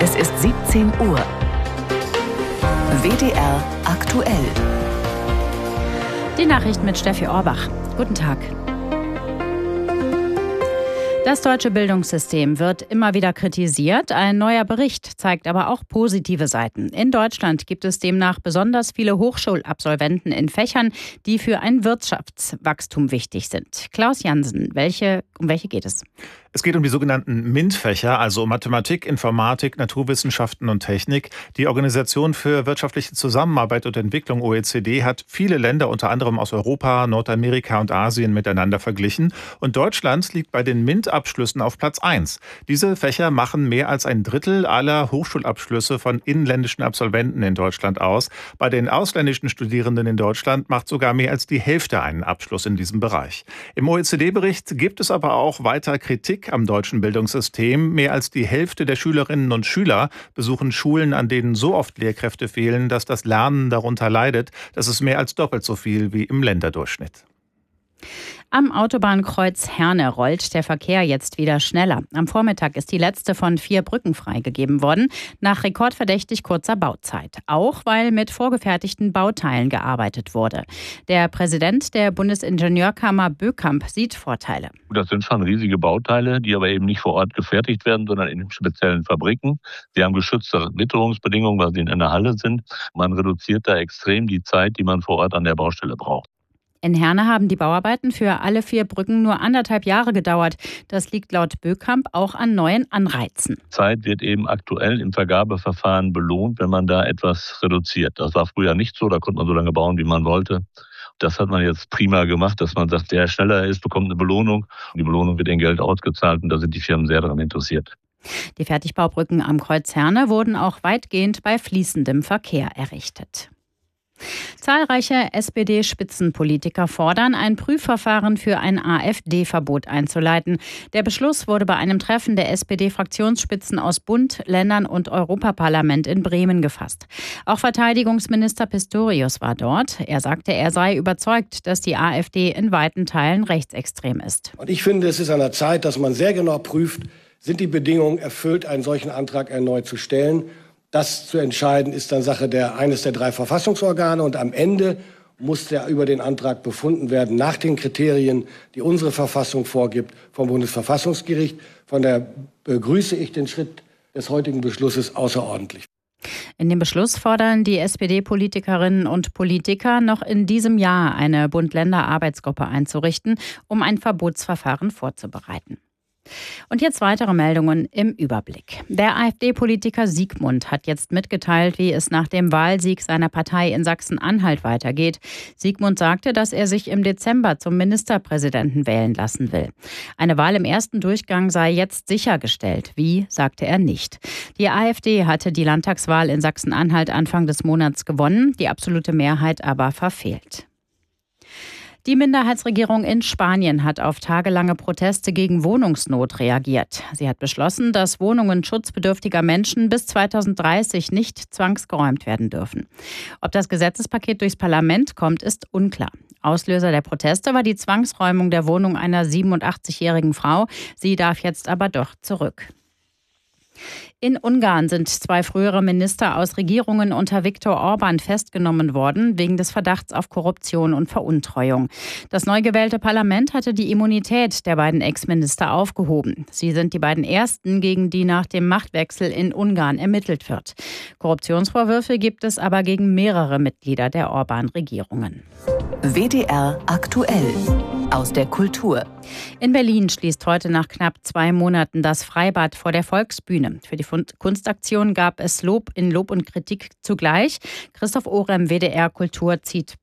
Es ist 17 Uhr. WDR aktuell. Die Nachrichten mit Steffi Orbach. Guten Tag. Das deutsche Bildungssystem wird immer wieder kritisiert. Ein neuer Bericht zeigt aber auch positive Seiten. In Deutschland gibt es demnach besonders viele Hochschulabsolventen in Fächern, die für ein Wirtschaftswachstum wichtig sind. Klaus Jansen, um welche geht es? Es geht um die sogenannten MINT-Fächer, also Mathematik, Informatik, Naturwissenschaften und Technik. Die Organisation für wirtschaftliche Zusammenarbeit und Entwicklung OECD hat viele Länder, unter anderem aus Europa, Nordamerika und Asien, miteinander verglichen. Und Deutschland liegt bei den MINT-Abschlüssen auf Platz 1. Diese Fächer machen mehr als ein Drittel aller Hochschulabschlüsse von inländischen Absolventen in Deutschland aus. Bei den ausländischen Studierenden in Deutschland macht sogar mehr als die Hälfte einen Abschluss in diesem Bereich. Im OECD-Bericht gibt es aber auch weiter Kritik am deutschen Bildungssystem. Mehr als die Hälfte der Schülerinnen und Schüler besuchen Schulen, an denen so oft Lehrkräfte fehlen, dass das Lernen darunter leidet. Das ist mehr als doppelt so viel wie im Länderdurchschnitt. Am Autobahnkreuz Herne rollt der Verkehr jetzt wieder schneller. Am Vormittag ist die letzte von 4 Brücken freigegeben worden, nach rekordverdächtig kurzer Bauzeit. Auch weil mit vorgefertigten Bauteilen gearbeitet wurde. Der Präsident der Bundesingenieurkammer Bökamp sieht Vorteile. Das sind schon riesige Bauteile, die aber eben nicht vor Ort gefertigt werden, sondern in speziellen Fabriken. Sie haben geschützte Witterungsbedingungen, weil sie in einer Halle sind. Man reduziert da extrem die Zeit, die man vor Ort an der Baustelle braucht. In Herne haben die Bauarbeiten für alle 4 Brücken nur 1,5 Jahre gedauert. Das liegt laut Bökamp auch an neuen Anreizen. Zeit wird eben aktuell im Vergabeverfahren belohnt, wenn man da etwas reduziert. Das war früher nicht so, da konnte man so lange bauen, wie man wollte. Das hat man jetzt prima gemacht, dass man sagt, der schneller ist, bekommt eine Belohnung. Und die Belohnung wird in Geld ausgezahlt und da sind die Firmen sehr daran interessiert. Die Fertigbaubrücken am Kreuz Herne wurden auch weitgehend bei fließendem Verkehr errichtet. Zahlreiche SPD-Spitzenpolitiker fordern, ein Prüfverfahren für ein AfD-Verbot einzuleiten. Der Beschluss wurde bei einem Treffen der SPD-Fraktionsspitzen aus Bund, Ländern und Europaparlament in Bremen gefasst. Auch Verteidigungsminister Pistorius war dort. Er sagte, er sei überzeugt, dass die AfD in weiten Teilen rechtsextrem ist. Und ich finde, es ist an der Zeit, dass man sehr genau prüft, sind die Bedingungen erfüllt, einen solchen Antrag erneut zu stellen. Das zu entscheiden ist dann Sache eines der 3 Verfassungsorgane und am Ende muss über den Antrag befunden werden nach den Kriterien, die unsere Verfassung vorgibt, vom Bundesverfassungsgericht. Von daher begrüße ich den Schritt des heutigen Beschlusses außerordentlich. In dem Beschluss fordern die SPD-Politikerinnen und Politiker, noch in diesem Jahr eine Bund-Länder-Arbeitsgruppe einzurichten, um ein Verbotsverfahren vorzubereiten. Und jetzt weitere Meldungen im Überblick. Der AfD-Politiker Siegmund hat jetzt mitgeteilt, wie es nach dem Wahlsieg seiner Partei in Sachsen-Anhalt weitergeht. Siegmund sagte, dass er sich im Dezember zum Ministerpräsidenten wählen lassen will. Eine Wahl im ersten Durchgang sei jetzt sichergestellt. Wie, sagte er nicht. Die AfD hatte die Landtagswahl in Sachsen-Anhalt Anfang des Monats gewonnen, die absolute Mehrheit aber verfehlt. Die Minderheitsregierung in Spanien hat auf tagelange Proteste gegen Wohnungsnot reagiert. Sie hat beschlossen, dass Wohnungen schutzbedürftiger Menschen bis 2030 nicht zwangsgeräumt werden dürfen. Ob das Gesetzespaket durchs Parlament kommt, ist unklar. Auslöser der Proteste war die Zwangsräumung der Wohnung einer 87-jährigen Frau. Sie darf jetzt aber doch zurück. In Ungarn sind 2 frühere Minister aus Regierungen unter Viktor Orban festgenommen worden, wegen des Verdachts auf Korruption und Veruntreuung. Das neu gewählte Parlament hatte die Immunität der beiden Ex-Minister aufgehoben. Sie sind die beiden ersten, gegen die nach dem Machtwechsel in Ungarn ermittelt wird. Korruptionsvorwürfe gibt es aber gegen mehrere Mitglieder der Orban-Regierungen. WDR aktuell. Aus der Kultur. In Berlin schließt heute nach knapp 2 Monaten das Freibad vor der Volksbühne. Für die Kunstaktion gab es Lob und Kritik zugleich. Christoph Orem, WDR Kultur, zieht